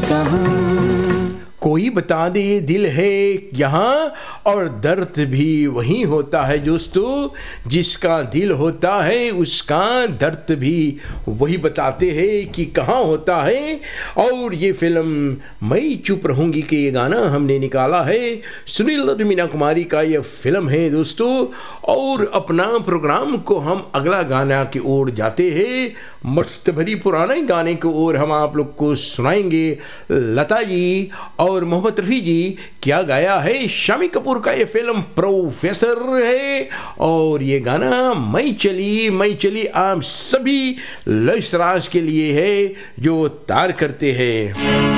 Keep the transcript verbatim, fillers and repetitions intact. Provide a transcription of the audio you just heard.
कहाँ। कोई बता दे दिल है यहाँ और दर्द भी वही होता है दोस्तों, जिसका दिल होता है उसका दर्द भी वही बताते हैं कि कहाँ होता है। और ये फिल्म मैं चुप रहूँगी के ये गाना हमने निकाला है, सुनील और मीना कुमारी का ये फिल्म है दोस्तों। और अपना प्रोग्राम को हम अगला गाना की ओर जाते हैं, मस्त भरी पुराने गाने की ओर हम आप लोग को सुनाएंगे। लता जी और मोहम्मद रफ़ी जी क्या गाया है, शामी कपूर का ये फिल्म प्रोफेसर है। और ये गाना मैं चली मैं चली आप सभी लश्तराज के लिए है जो तार करते हैं।